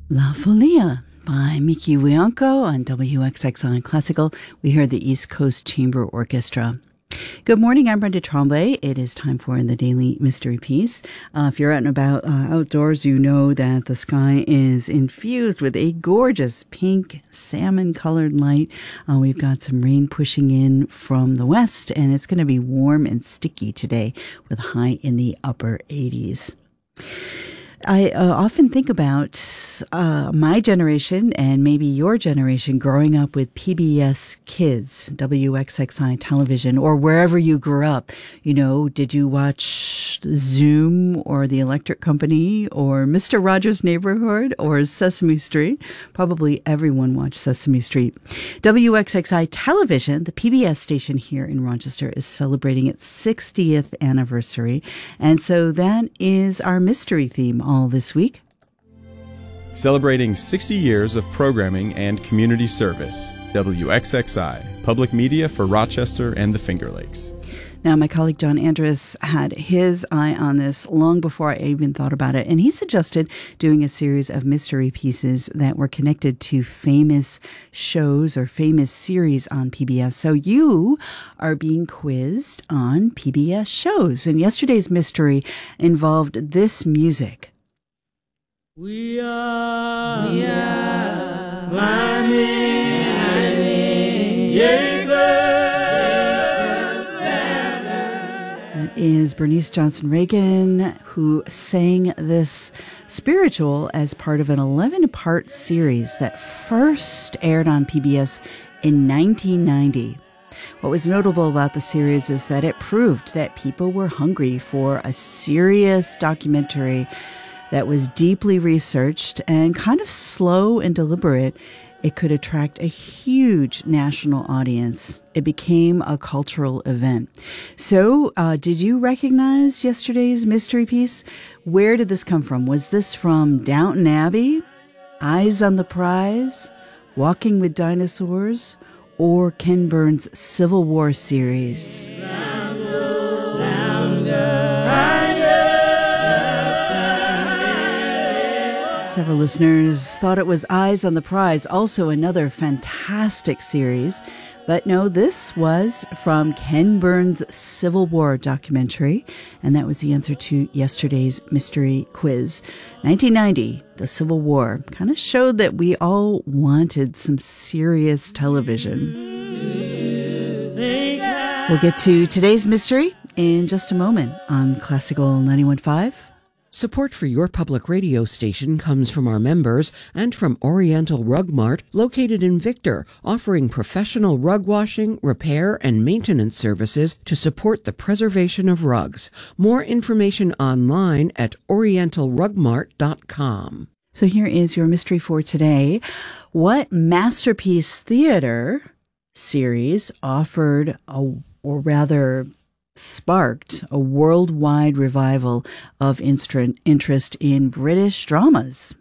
La Folia by Miki Wianco on WXXI Classical. We heard the East Coast Chamber Orchestra. Good morning, I'm Brenda Tremblay. It is time for the Daily Mystery Piece. If you're out and about outdoors, you know that the sky is infused with a gorgeous pink salmon-colored light. We've got some rain pushing in from the west, and it's going to be warm and sticky today with a high in the upper 80s. I often think about my generation and maybe your generation growing up with PBS Kids, WXXI television, or wherever you grew up. You know, did you watch Zoom or The Electric Company or Mr. Rogers' Neighborhood or Sesame Street? Probably everyone watched Sesame Street. WXXI television, the PBS station here in Rochester, is celebrating its 60th anniversary. And so that is our mystery theme all this week. Celebrating 60 years of programming and community service. WXXI, public media for Rochester and the Finger Lakes. Now, my colleague John Andrus had his eye on this long before I even thought about it, and he suggested doing a series of mystery pieces that were connected to famous shows or famous series on PBS. So you are being quizzed on PBS shows, and yesterday's mystery involved this music. We are climbing Jacob's ladder. That is Bernice Johnson Reagan, who sang this spiritual as part of an 11-part series that first aired on PBS in 1990. What was notable about the series is that it proved that people were hungry for a serious documentary that was deeply researched and kind of slow and deliberate. It could attract a huge national audience. It became a cultural event. So, did you recognize yesterday's mystery piece? Where did this come from? Was this from Downton Abbey, Eyes on the Prize, Walking with Dinosaurs, or Ken Burns' Civil War series? Several listeners thought it was Eyes on the Prize, also another fantastic series. But no, this was from Ken Burns' Civil War documentary, and that was the answer to yesterday's mystery quiz. 1990, the Civil War, kind of showed that we all wanted some serious television. We'll get to today's mystery in just a moment on Classical 91.5. Support for your public radio station comes from our members and from Oriental Rug Mart, located in Victor, offering professional rug washing, repair, and maintenance services to support the preservation of rugs. More information online at orientalrugmart.com. So here is your mystery for today. What Masterpiece Theater series offered sparked a worldwide revival of interest in British dramas?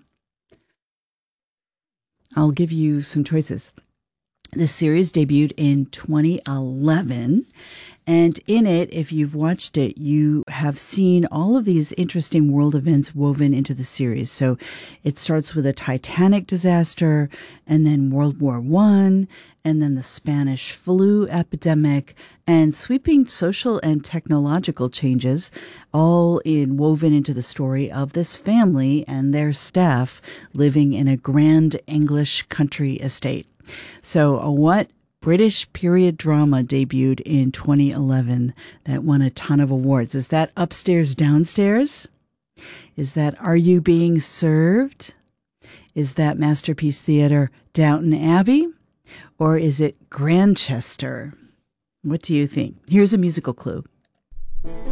I'll give you some choices. This series debuted in 2011, and in it, if you've watched it, you have seen all of these interesting world events woven into the series. So it starts with a Titanic disaster, and then World War I, and then the Spanish flu epidemic, and sweeping social and technological changes, all woven into the story of this family and their staff living in a grand English country estate. So what British period drama debuted in 2011 that won a ton of awards? Is that Upstairs, Downstairs? Is that Are You Being Served? Is that Masterpiece Theater Downton Abbey? Or is it Grantchester? What do you think? Here's a musical clue.